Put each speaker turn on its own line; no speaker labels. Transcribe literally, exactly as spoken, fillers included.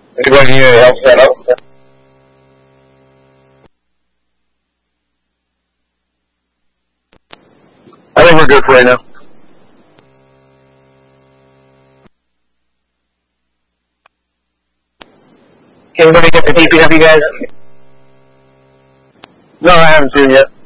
Anybody need any help set up? I think we're good for right now.
Anybody get the D P W guys?
No, I haven't seen it yet.